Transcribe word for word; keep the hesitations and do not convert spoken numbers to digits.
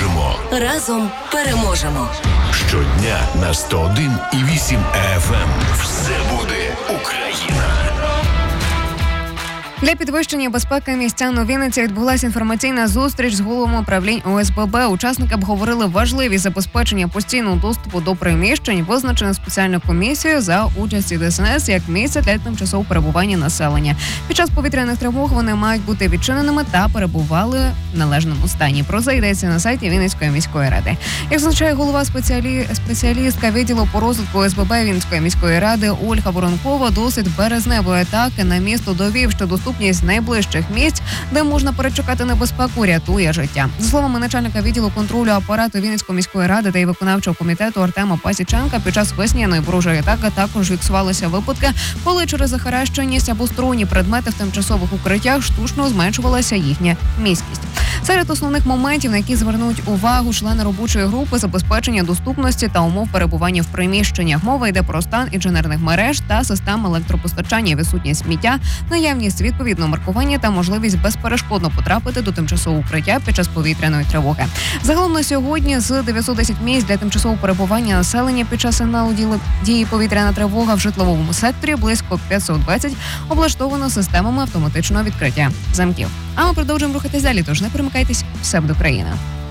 переможемо. Разом переможемо. Щодня на сто один і вісім еф ем. Все буде Україна. Для підвищення безпеки містян у Вінниці відбулася інформаційна зустріч з головами управлінь о ес бе бе. Учасники обговорили важливість забезпечення постійного доступу до приміщень, визначених спеціальною комісією за участі де ес ен ес як місце для тимчасового перебування населення. Під час повітряних тривог вони мають бути відчиненими та перебували в належному стані. Про це йдеться на сайті Вінницької міської ради. Як зазначає голова спеціалі... спеціалістка відділу по розвитку о ес бе бе Вінницької міської ради Ольга Воронкова, досвід березневої атаки на місто довів, що доступність найближчих місць, де можна перечекати небезпеку, рятує життя. За словами начальника відділу контролю апарату Вінницької міської ради та й виконавчого комітету Артема Пасіченка, під час весняної ворожої атаки також фіксувалися випадки, коли через захаращеність або сторонні предмети в тимчасових укриттях штучно зменшувалася їхня міськість. Серед основних моментів, на які звернуть увагу члени робочої групи, забезпечення доступності та умов перебування в приміщеннях. Мова йде про стан інженерних мереж та систем електропостачання, відсутність сміття, наявність відповідного маркування та можливість безперешкодно потрапити до тимчасового укриття під час повітряної тривоги. Загалом на сьогодні з дев'ятсот десять місць для тимчасового перебування населення під час сигналу дії повітряна тривога в житловому секторі близько п'ятсот двадцять облаштовано системами автоматичного відкриття замків. А ми продовжуємо рухатись далі, тож не перемикайтесь, все буде Україна.